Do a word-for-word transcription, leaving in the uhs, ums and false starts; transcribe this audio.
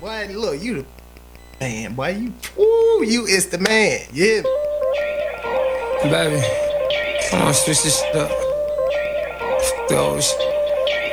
Boy, look, you the man, boy. You, ooh, you is the man. Yeah. Baby, come on, switch this shit up. Fuck the old shit.